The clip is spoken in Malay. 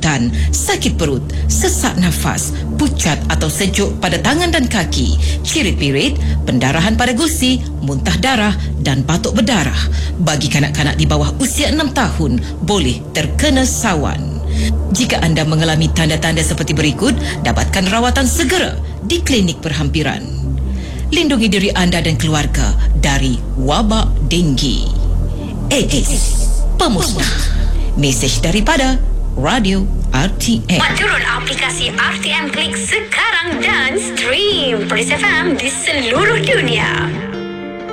ketakutan, sakit perut, sesak nafas, pucat atau sejuk pada tangan dan kaki, cirit-pirit, pendarahan pada gusi, muntah darah dan batuk berdarah. Bagi kanak-kanak di bawah usia 6 tahun, boleh terkena sawan. Jika anda mengalami tanda-tanda seperti berikut, dapatkan rawatan segera di klinik berhampiran. Lindungi diri anda dan keluarga dari wabak denggi. Aedes, pemusnah. Mesej daripada Radio RTM. Turun aplikasi RTM Klik sekarang dan stream Perlis FM di seluruh dunia.